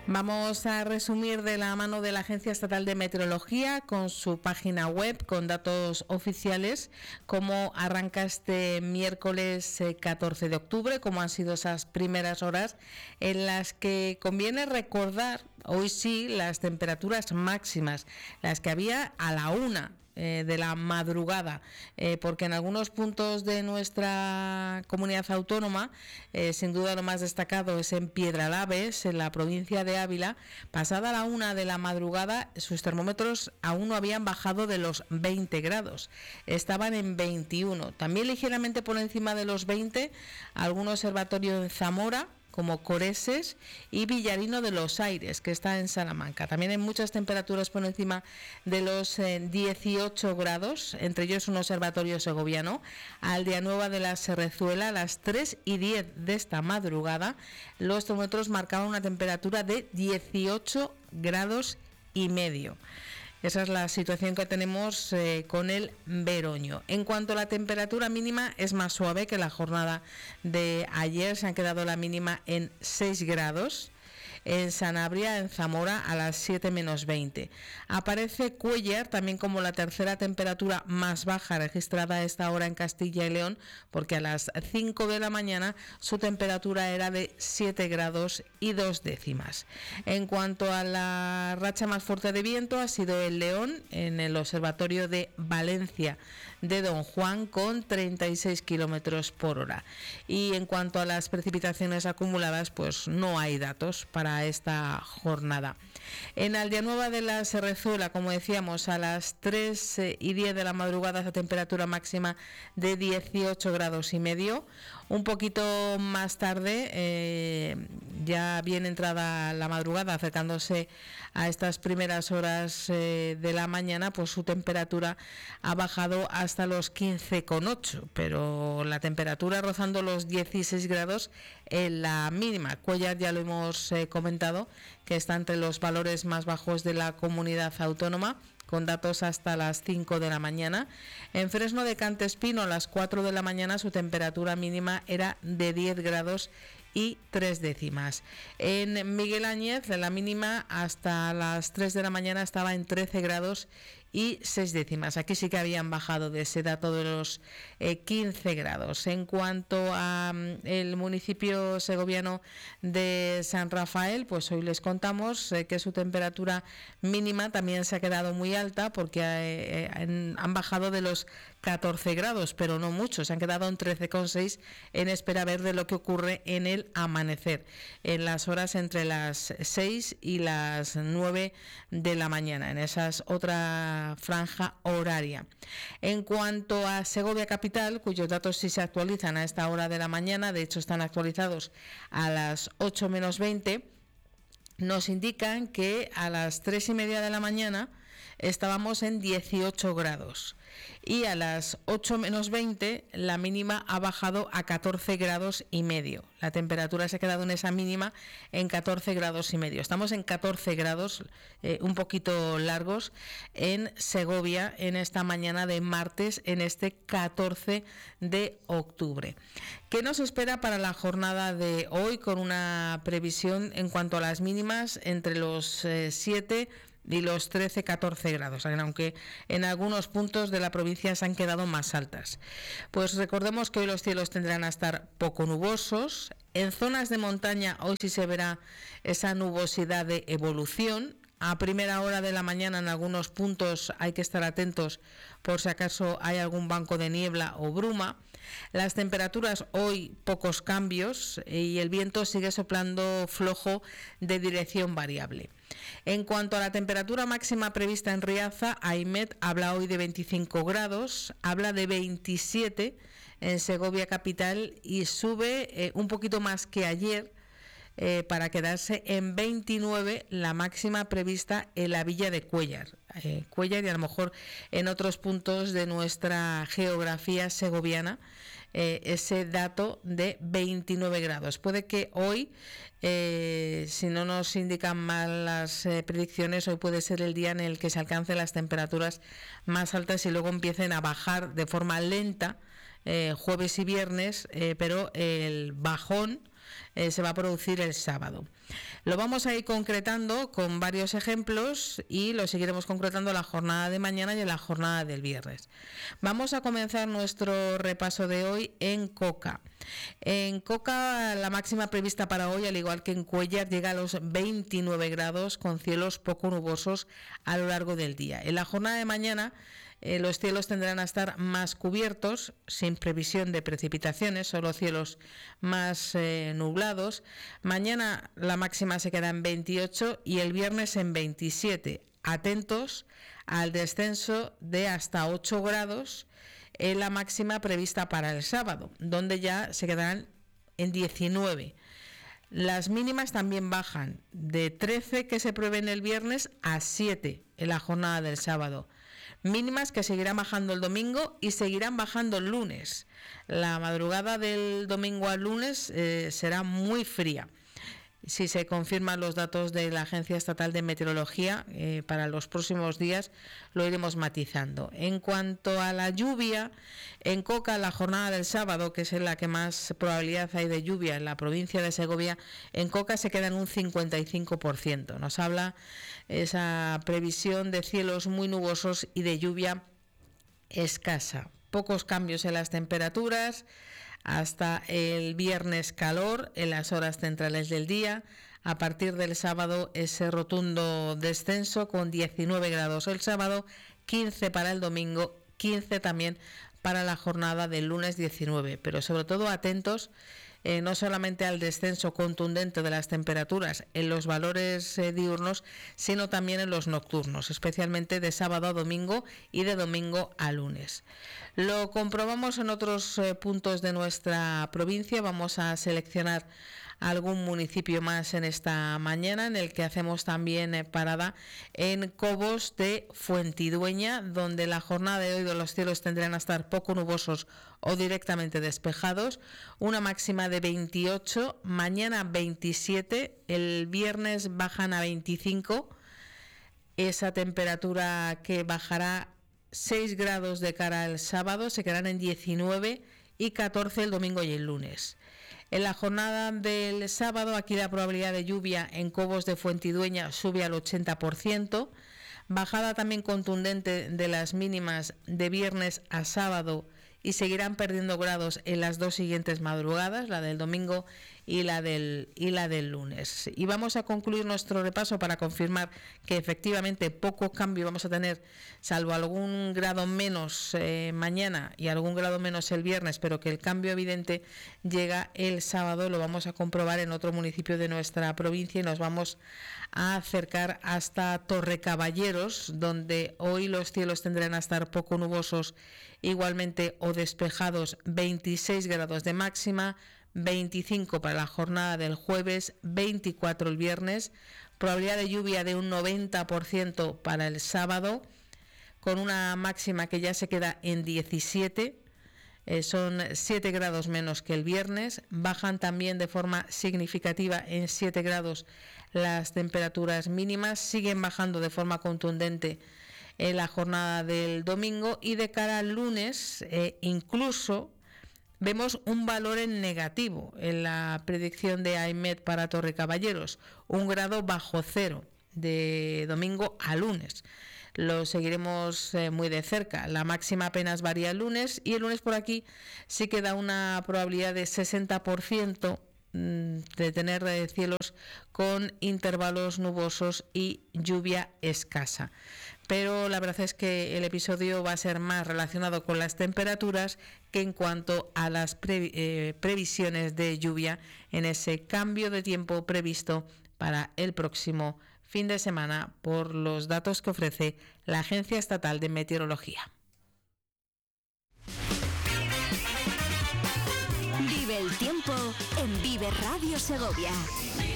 Vamos a resumir de la mano de la Agencia Estatal de Meteorología con su página web con datos oficiales cómo arranca este miércoles 14 de octubre, cómo han sido esas primeras horas en las que conviene recordar, hoy sí, las temperaturas máximas, las que había a la 1 de la madrugada, porque en algunos puntos de nuestra comunidad autónoma, sin duda lo más destacado es en Piedralaves, en la provincia de Ávila, pasada la 1 de la madrugada, sus termómetros aún no habían bajado de los 20 grados, estaban en 21, también ligeramente por encima de los 20, algún observatorio en Zamora, como Coreses y Villarino de los Aires, que está en Salamanca. También hay muchas temperaturas por encima de los 18 grados, entre ellos un observatorio segoviano, Aldeanueva de la Serrezuela, a las 3:10 de esta madrugada, los termómetros marcaban una temperatura de 18 grados y medio. Esa es la situación que tenemos con el veroño. En cuanto a la temperatura mínima, es más suave que la jornada de ayer. Se han quedado la mínima en 6 grados. En Sanabria, en Zamora, a las 7 menos 20. Aparece Cuéllar también como la tercera temperatura más baja registrada a esta hora en Castilla y León, porque a las 5 de la mañana su temperatura era de 7 grados y 2 décimas. En cuanto a la racha más fuerte de viento, ha sido el León, en el Observatorio de Valencia de Don Juan, con 36 kilómetros por hora. Y en cuanto a las precipitaciones acumuladas, pues no hay datos para esta jornada. En Aldeanueva de la Serrezuela, como decíamos, a las 3:10 de la madrugada, esa temperatura máxima de 18 grados y medio. Un poquito más tarde, ya bien entrada la madrugada, acercándose a estas primeras horas de la mañana, pues su temperatura ha bajado hasta los 15,8, pero la temperatura rozando los 16 grados en la mínima. Cuéllar ya lo hemos comentado, que está entre los valores más bajos de la comunidad autónoma, con datos hasta las 5 de la mañana. En Fresno de Cantespino, a las 4 de la mañana, su temperatura mínima era de 10 grados y 3 décimas. En Miguel Áñez, la mínima hasta las 3 de la mañana estaba en 13 grados y 6 décimas. Aquí sí que habían bajado de ese dato de los 15 grados. En cuanto a el municipio segoviano de San Rafael, pues hoy les contamos que su temperatura mínima también se ha quedado muy alta, porque han bajado de los 14 grados, pero no mucho, se han quedado en 13,6 en espera a ver de lo que ocurre en el amanecer, en las horas entre las 6 y las 9 de la mañana, en esas otra franja horaria. En cuanto a Segovia capital, cuyos datos sí se actualizan a esta hora de la mañana, de hecho están actualizados a las 8 menos 20, nos indican que a las 3:30 de la mañana estábamos en 18 grados y a las 8 menos 20 la mínima ha bajado a 14 grados y medio. La temperatura se ha quedado en esa mínima en 14 grados y medio. Estamos en 14 grados, un poquito largos, en Segovia en esta mañana de martes, en este 14 de octubre. ¿Qué nos espera para la jornada de hoy? Con una previsión en cuanto a las mínimas entre los 7 y los 13-14 grados, aunque en algunos puntos de la provincia se han quedado más altas. Pues recordemos que hoy los cielos tendrán a estar poco nubosos. En zonas de montaña hoy sí se verá esa nubosidad de evolución. A primera hora de la mañana en algunos puntos hay que estar atentos por si acaso hay algún banco de niebla o bruma. Las temperaturas hoy pocos cambios y el viento sigue soplando flojo de dirección variable. En cuanto a la temperatura máxima prevista en Riaza, AIMET habla hoy de 25 grados, habla de 27 en Segovia capital y sube un poquito más que ayer, para quedarse en 29 la máxima prevista en la villa de Cuéllar. Cuéllar y a lo mejor en otros puntos de nuestra geografía segoviana, ese dato de 29 grados. Puede que hoy, si no nos indican mal las predicciones, hoy puede ser el día en el que se alcancen las temperaturas más altas y luego empiecen a bajar de forma lenta jueves y viernes, pero el bajón se va a producir el sábado. Lo vamos a ir concretando con varios ejemplos y lo seguiremos concretando en la jornada de mañana y en la jornada del viernes. Vamos a comenzar nuestro repaso de hoy en Coca. En Coca la máxima prevista para hoy, al igual que en Cuéllar, llega a los 29 grados con cielos poco nubosos a lo largo del día. En la jornada de mañana los cielos tendrán a estar más cubiertos, sin previsión de precipitaciones, solo cielos más nublados. Mañana la máxima se queda en 28 y el viernes en 27. Atentos al descenso de hasta 8 grados en la máxima prevista para el sábado, donde ya se quedarán en 19. Las mínimas también bajan de 13 que se prevén el viernes a 7 en la jornada del sábado. Mínimas que seguirán bajando el domingo y seguirán bajando el lunes. La madrugada del domingo al lunes será muy fría. Si se confirman los datos de la Agencia Estatal de Meteorología, para los próximos días lo iremos matizando. En cuanto a la lluvia, en Coca la jornada del sábado, que es en la que más probabilidad hay de lluvia en la provincia de Segovia, en Coca se queda en un 55%. Nos habla esa previsión de cielos muy nubosos y de lluvia escasa. Pocos cambios en las temperaturas. Hasta el viernes calor en las horas centrales del día. A partir del sábado ese rotundo descenso con 19 grados el sábado, 15 para el domingo, 15 también para la jornada del lunes 19. Pero sobre todo atentos no solamente al descenso contundente de las temperaturas en los valores diurnos, sino también en los nocturnos, especialmente de sábado a domingo y de domingo a lunes. Lo comprobamos en otros puntos de nuestra provincia. Vamos a seleccionar algún municipio más en esta mañana, en el que hacemos también parada en Cobos de Fuentidueña, donde la jornada de hoy los cielos tendrán a estar poco nubosos o directamente despejados, una máxima de 28, mañana 27, el viernes bajan a 25, esa temperatura que bajará 6 grados de cara al sábado, se quedarán en 19 y 14 el domingo y el lunes. En la jornada del sábado, aquí la probabilidad de lluvia en Cobos de Fuentidueña sube al 80%, bajada también contundente de las mínimas de viernes a sábado y seguirán perdiendo grados en las dos siguientes madrugadas, la del domingo y la del lunes. Y vamos a concluir nuestro repaso para confirmar que efectivamente poco cambio vamos a tener, salvo algún grado menos mañana y algún grado menos el viernes, pero que el cambio evidente llega el sábado. Lo vamos a comprobar en otro municipio de nuestra provincia y nos vamos a acercar hasta Torrecaballeros, donde hoy los cielos tendrán a estar poco nubosos igualmente o despejados, 26 grados de máxima, 25 para la jornada del jueves, 24 el viernes, probabilidad de lluvia de un 90% para el sábado, con una máxima que ya se queda en 17, son 7 grados menos que el viernes, bajan también de forma significativa en 7 grados las temperaturas mínimas, siguen bajando de forma contundente en la jornada del domingo y de cara al lunes incluso vemos un valor en negativo en la predicción de AEMET para Torrecaballeros, 1 grado bajo cero de domingo a lunes. Lo seguiremos muy de cerca. La máxima apenas varía el lunes y el lunes por aquí sí que da una probabilidad de 60% de tener cielos con intervalos nubosos y lluvia escasa. Pero la verdad es que el episodio va a ser más relacionado con las temperaturas que en cuanto a las previsiones de lluvia en ese cambio de tiempo previsto para el próximo fin de semana por los datos que ofrece la Agencia Estatal de Meteorología. Vive el tiempo en Vive Radio Segovia.